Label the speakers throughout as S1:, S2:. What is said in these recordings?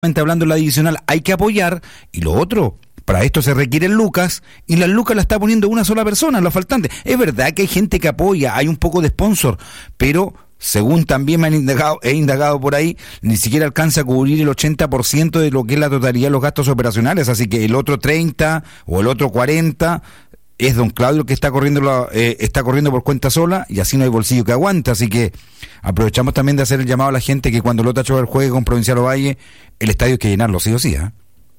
S1: hablando en la divisional, hay que apoyar, y lo otro, para esto se requieren lucas, y las lucas las está poniendo una sola persona, los faltantes. Es verdad que hay gente que apoya, hay un poco de sponsor, pero según también me han indagado por ahí, ni siquiera alcanza a cubrir el 80% de lo que es la totalidad de los gastos operacionales, así que el otro 30 o el otro 40 es don Claudio el que está corriendo por cuenta sola, y así no hay bolsillo que aguante. Así que aprovechamos también de hacer el llamado a la gente que cuando Lota Schwager juegue con Provincial Ovalle, el estadio hay que llenarlo sí o sí, ¿eh?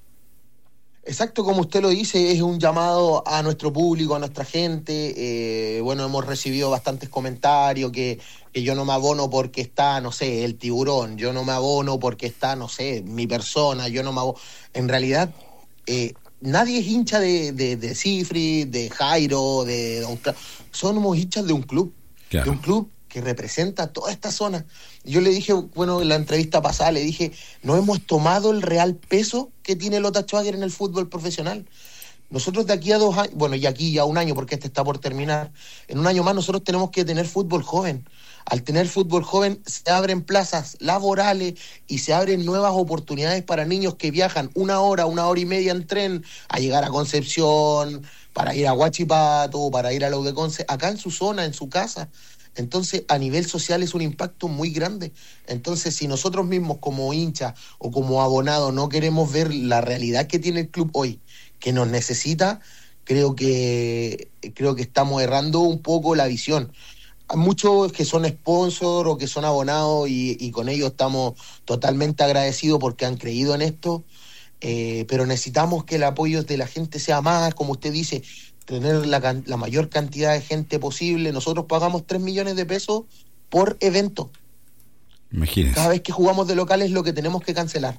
S2: Exacto, como usted lo dice, es un llamado a nuestro público, a nuestra gente. Bueno, hemos recibido bastantes comentarios que yo no me abono porque está, no sé, el Tiburón, yo no me abono porque está, no sé, mi persona, yo no me abono. En realidad, nadie es hincha de Cifri, de Jairo, de Don Claudio. Somos hinchas de un club, claro, de un club que representa toda esta zona. Yo le dije, bueno, en la entrevista pasada, le dije, no hemos tomado el real peso que tiene Lota Schwager en el fútbol profesional. Nosotros de aquí a 2 años, bueno, y aquí ya 1 año, porque este está por terminar, en 1 año más nosotros tenemos que tener fútbol joven. Al tener fútbol joven se abren plazas laborales y se abren nuevas oportunidades para niños que viajan 1 hora, 1 hora y media en tren a llegar a Concepción, para ir a Huachipato, para ir a la U de Conce, acá en su zona, en su casa. Entonces, a nivel social es un impacto muy grande. Entonces, si nosotros mismos como hinchas o como abonados no queremos ver la realidad que tiene el club hoy, que nos necesita, creo que estamos errando un poco la visión. Hay muchos que son sponsors o que son abonados y con ellos estamos totalmente agradecidos porque han creído en esto, pero necesitamos que el apoyo de la gente sea más, como usted dice, tener la mayor cantidad de gente posible. Nosotros pagamos 3 millones de pesos por evento.
S1: Imagínese.
S2: Cada vez que jugamos de local es lo que tenemos que cancelar.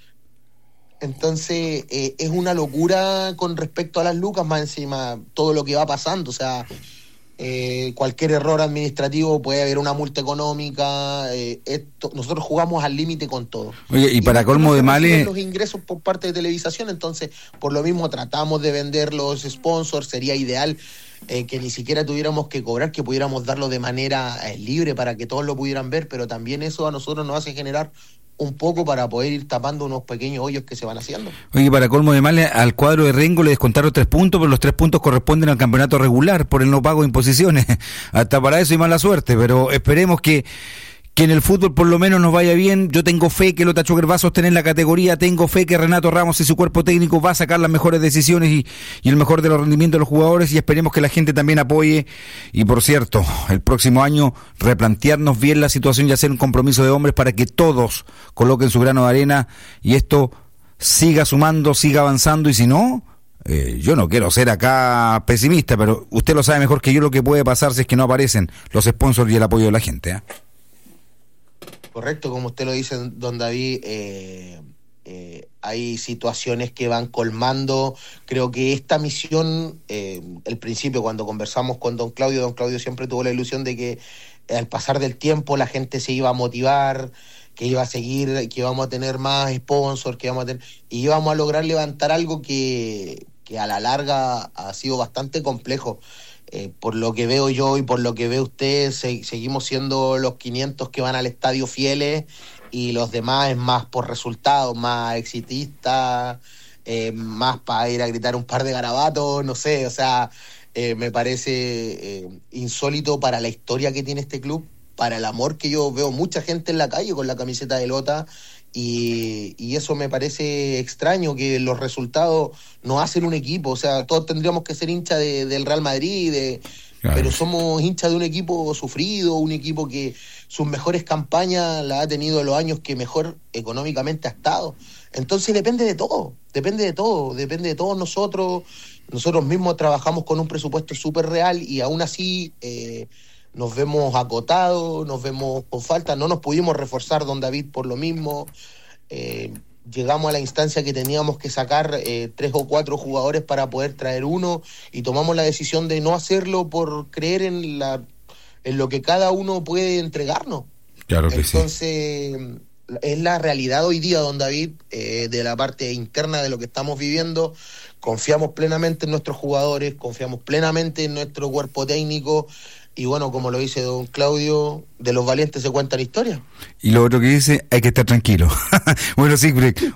S2: Entonces, es una locura con respecto a las lucas, más encima todo lo que va pasando. O sea, cualquier error administrativo puede haber una multa económica. Nosotros jugamos al límite con todo.
S1: Oye, y para colmo de males,
S2: los ingresos por parte de televisación, entonces por lo mismo tratamos de vender los sponsors. Sería ideal que ni siquiera tuviéramos que cobrar, que pudiéramos darlo de manera libre para que todos lo pudieran ver, pero también eso a nosotros nos hace generar un poco para poder ir tapando unos pequeños hoyos que se van haciendo.
S1: Oye, para colmo de males, al cuadro de Rengo le descontaron 3 puntos, pero los 3 puntos corresponden al campeonato regular por el no pago de imposiciones. Hasta para eso hay mala suerte, pero esperemos que en el fútbol por lo menos nos vaya bien. Yo tengo fe que Lota Schwager va a sostener la categoría, tengo fe que Renato Ramos y su cuerpo técnico va a sacar las mejores decisiones y el mejor de los rendimientos de los jugadores, y esperemos que la gente también apoye. Y por cierto, el próximo año replantearnos bien la situación y hacer un compromiso de hombres para que todos coloquen su grano de arena y esto siga sumando, siga avanzando. Y si no, yo no quiero ser acá pesimista, pero usted lo sabe mejor que yo lo que puede pasar si es que no aparecen los sponsors y el apoyo de la gente, ¿eh?
S2: Correcto, como usted lo dice, don David, hay situaciones que van colmando. Creo que esta misión, al principio cuando conversamos con don Claudio siempre tuvo la ilusión de que al pasar del tiempo la gente se iba a motivar, que iba a seguir, que íbamos a tener más sponsors, y íbamos a lograr levantar algo que a la larga ha sido bastante complejo. Por lo que veo yo y por lo que ve usted, seguimos siendo los 500 que van al estadio fieles, y los demás es más por resultados, más exitistas, más para ir a gritar un par de garabatos, no sé. O sea, me parece insólito para la historia que tiene este club, para el amor que yo veo mucha gente en la calle con la camiseta de Lota. Y eso me parece extraño, que los resultados no hacen un equipo. O sea, todos tendríamos que ser hinchas del Real Madrid, claro, pero somos hinchas de un equipo sufrido, un equipo que sus mejores campañas las ha tenido en los años que mejor económicamente ha estado. Entonces depende de todos nosotros. Nosotros mismos trabajamos con un presupuesto súper real y aún así nos vemos acotados, nos vemos con falta. No nos pudimos reforzar, don David, por lo mismo. Llegamos a la instancia que teníamos que sacar 3 o 4 jugadores para poder traer uno, y tomamos la decisión de no hacerlo por creer en lo que cada uno puede entregarnos.
S1: Claro que
S2: entonces, sí, es la realidad hoy día, don David, de la parte interna de lo que estamos viviendo. Confiamos plenamente en nuestros jugadores, confiamos plenamente en nuestro cuerpo técnico. Y bueno, como lo dice don Claudio, de los valientes se cuentan historias.
S1: Y lo otro que dice, hay que estar tranquilo. Bueno, Siegfried,